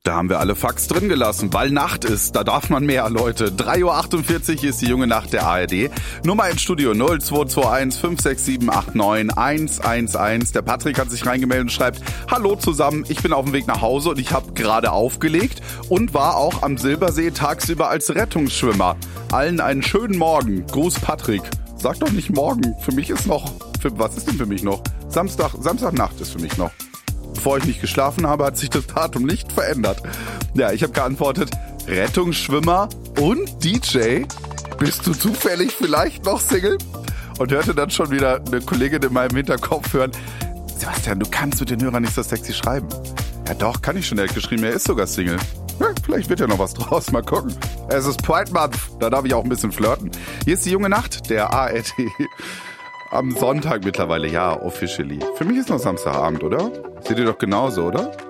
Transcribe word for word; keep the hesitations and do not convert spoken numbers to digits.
Da haben wir alle Fax drin gelassen, weil Nacht ist. Da darf man mehr, Leute. drei Uhr achtundvierzig ist die junge Nacht der A R D. Nummer ins Studio null zwei zwei eins fünf sechs sieben acht neun eins eins eins. Der Patrick hat sich reingemeldet und schreibt: Hallo zusammen, ich bin auf dem Weg nach Hause und ich habe gerade aufgelegt und war auch am Silbersee tagsüber als Rettungsschwimmer. Allen einen schönen Morgen. Gruß Patrick. Sag doch nicht morgen. Für mich ist noch... Für, was ist denn für mich noch? Samstag, Samstagnacht ist für mich noch. Bevor ich nicht geschlafen habe, hat sich das Datum nicht verändert. Ja, ich habe geantwortet, Rettungsschwimmer und D J? Bist du zufällig vielleicht noch Single? Und hörte dann schon wieder eine Kollegin in meinem Hinterkopf hören, Sebastian, du kannst mit den Hörern nicht so sexy schreiben. Ja doch, kann ich schon, er hat geschrieben, er ist sogar Single. Ja, vielleicht wird ja noch was draus, mal gucken. Es ist Pride Month, da darf ich auch ein bisschen flirten. Hier ist die junge Nacht, der A R D. Am Sonntag mittlerweile, ja, officially. Für mich ist noch Samstagabend, oder? Seht ihr doch genauso, oder?